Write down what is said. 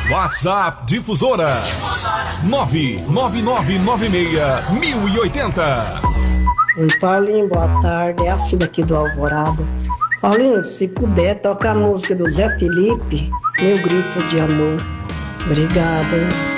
WhatsApp Difusora 99996-1080. Oi, Paulinho, boa tarde. É a Cida aqui do Alvorada. Paulinho, se puder, toca a música do Zé Felipe, Meu Grito de Amor. Obrigada, hein?